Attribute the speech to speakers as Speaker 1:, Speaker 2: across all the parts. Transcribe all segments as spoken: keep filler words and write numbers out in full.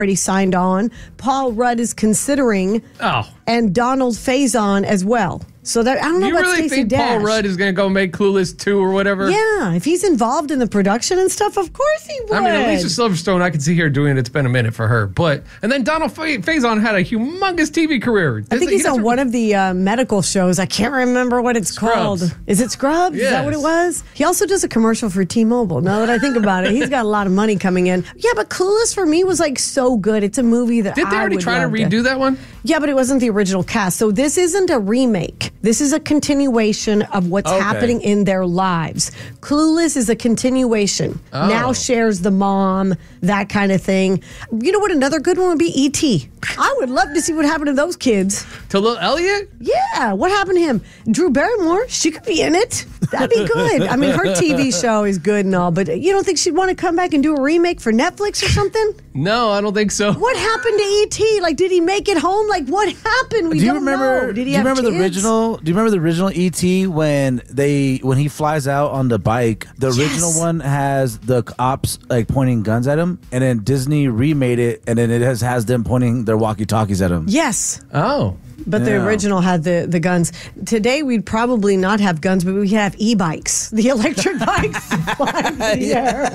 Speaker 1: already signed on. Paul Rudd is considering.
Speaker 2: Oh.
Speaker 1: And Donald Faison as well. So that I don't know
Speaker 2: you
Speaker 1: about
Speaker 2: really
Speaker 1: Stacey
Speaker 2: think
Speaker 1: Dash.
Speaker 2: Paul Rudd is going to go make Clueless two or whatever?
Speaker 1: Yeah, if he's involved in the production and stuff, of course he would.
Speaker 2: I mean, Alicia Silverstone, I can see her doing it. It's been a minute for her. But and then Donald Faison had a humongous T V career.
Speaker 1: I think he's on one of the uh, medical shows. I can't remember what it's
Speaker 2: Scrubs.
Speaker 1: called. Is it Scrubs?
Speaker 2: Yes.
Speaker 1: Is that what it was? He also does a commercial for T-Mobile. Now that I think about it, he's got a lot of money coming in. Yeah, but Clueless for me was like so good. It's a movie that
Speaker 2: Did they
Speaker 1: I
Speaker 2: already
Speaker 1: would
Speaker 2: try to
Speaker 1: love
Speaker 2: redo that one?
Speaker 1: Yeah, but it wasn't the original cast. So this isn't a remake. This is a continuation of what's
Speaker 3: Okay.
Speaker 1: happening in their lives. Clueless is a continuation.
Speaker 2: Oh.
Speaker 1: Now shares the mom, that kind of thing. You know what another good one would be? E T I would love to see what happened to those kids.
Speaker 2: To Lil Elliot?
Speaker 1: Yeah, what happened to him? Drew Barrymore, she could be in it. That'd be good. I mean, her T V show is good and all, but you don't think she'd want to come back and do a remake for Netflix or something?
Speaker 2: No, I don't think so.
Speaker 1: What happened to E T? Like, did he make it home? Like, what happened? We
Speaker 3: do you
Speaker 1: don't
Speaker 3: remember?
Speaker 1: know. Did he
Speaker 3: do you
Speaker 1: have
Speaker 3: remember the
Speaker 1: kids?
Speaker 3: original? Do you remember the original E T when they when he flies out on the bike? The
Speaker 1: Yes.
Speaker 3: original one has the ops like pointing guns at him, and then Disney remade it, and then it has has them pointing their walkie talkies at him.
Speaker 1: Yes.
Speaker 2: Oh.
Speaker 1: But the
Speaker 3: Yeah.
Speaker 1: original had the, the guns. Today, we'd probably not have guns, but we'd have e-bikes, the electric bikes flying through the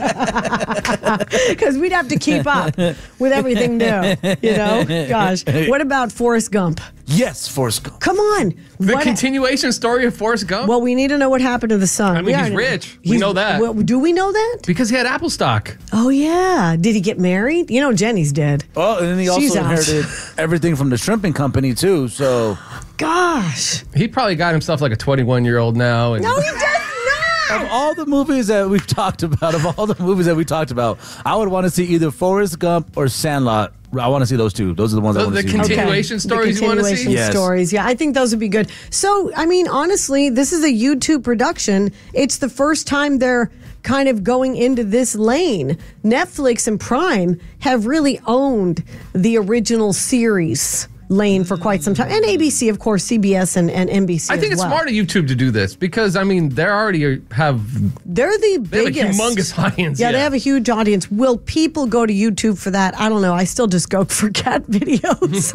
Speaker 1: air. Because we'd have to keep up with everything new, you know? Gosh. What about Forrest Gump?
Speaker 3: Yes, Forrest Gump.
Speaker 1: Come on.
Speaker 2: The
Speaker 1: What-
Speaker 2: continuation story of Forrest Gump?
Speaker 1: Well, we need to know what happened to the son.
Speaker 2: I mean,
Speaker 1: We
Speaker 2: he's
Speaker 1: already-
Speaker 2: rich. We
Speaker 1: He's-
Speaker 2: know that.
Speaker 1: Well, do we know that?
Speaker 2: because he had Apple stock.
Speaker 1: Oh, yeah. Did he get married? You know, Jenny's dead.
Speaker 3: Oh, and then he
Speaker 1: She's
Speaker 3: also
Speaker 1: out.
Speaker 3: inherited everything from the shrimping company too. So
Speaker 1: Gosh.
Speaker 2: He probably got himself like a twenty-one-year-old now. And
Speaker 1: No, he does not.
Speaker 3: of all the movies that we've talked about, of all the movies that we talked about, I would want to see either Forrest Gump or Sandlot. I want to see those two. Those are the ones I
Speaker 2: The-
Speaker 3: want to
Speaker 2: the
Speaker 3: see.
Speaker 2: continuation stories
Speaker 1: the
Speaker 2: you wanna see?
Speaker 1: continuation
Speaker 3: Yes.
Speaker 1: stories. Yeah, I think those would be good. So, I mean, honestly, this is a YouTube production. It's the first time they're kind of going into this lane. Netflix and Prime have really owned the original series lane for quite some time. And A B C, of course, C B S and, and N B C
Speaker 2: I think
Speaker 1: as
Speaker 2: it's
Speaker 1: well.
Speaker 2: smart of YouTube to do this because, I mean, they already have,
Speaker 1: They're the
Speaker 2: they have a
Speaker 1: biggest.
Speaker 2: humongous audience.
Speaker 1: Yeah, they have a huge audience. Will people go to YouTube for that? I don't know. I still just go for cat videos.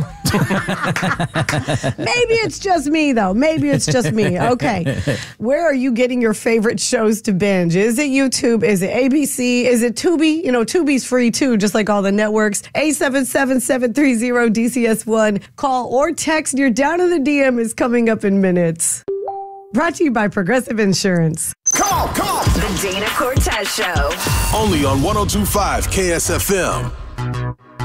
Speaker 1: Maybe it's just me, though. Maybe it's just me. Okay. Where are you getting your favorite shows to binge? Is it YouTube? Is it A B C? Is it Tubi? You know, Tubi's free, too, just like all the networks. eight seven seven, seven three zero, D C S one. Call or text. Your Down in the D M is coming up in minutes. Brought to you by Progressive Insurance.
Speaker 4: Come on, come on.
Speaker 5: The Dana Cortez Show.
Speaker 4: Only on one oh two point five K S F M.